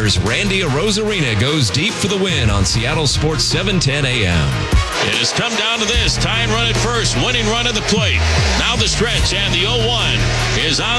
Steelers' Randy Arozarena goes deep for the win on Seattle Sports 710 AM. It has come down to this. Tying run at first. Winning run at the plate. Now the stretch, and the 0-1 is on